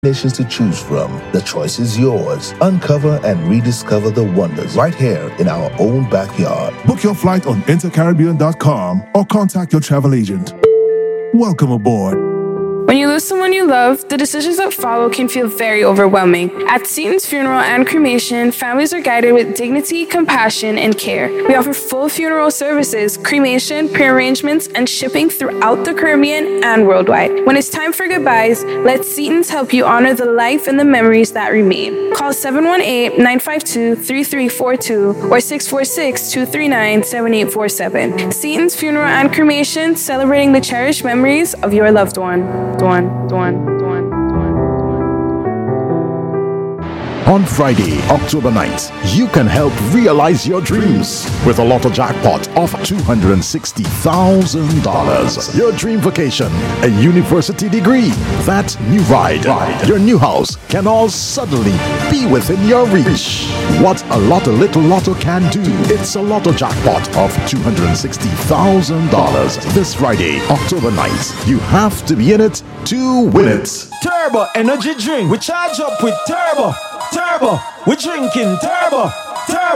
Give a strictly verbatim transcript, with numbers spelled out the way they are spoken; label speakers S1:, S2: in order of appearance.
S1: Nations to choose from. The choice is yours. Uncover and rediscover the wonders right here in our own backyard.
S2: Book your flight on intercaribbean dot com or contact your travel agent. Welcome aboard.
S3: When you lose someone you love, the decisions that follow can feel very overwhelming. At Seton's Funeral and Cremation, families are guided with dignity, compassion, and care. We offer full funeral services, cremation, pre-arrangements, and shipping throughout the Caribbean and worldwide. When it's time for goodbyes, let Seton's help you honor the life and the memories that remain. Call seven one eight, nine five two, three three four two or six four six, two three nine, seven eight four seven. Seton's Funeral and Cremation, celebrating the cherished memories of your loved one. One, one, one, one,
S4: On Friday, October ninth, you can help realize your dreams with a lotto jackpot of two hundred sixty thousand dollars. Your dream vacation, a university degree, that new ride, your new house can all suddenly be within your reach. What a Lotto Little Lotto can do. It's a lotto jackpot of two hundred sixty thousand dollars. This Friday, October ninth, you have to be in it to win it.
S5: Turbo energy drink. We charge up with Turbo. Turbo. We're drinking Turbo. Turbo.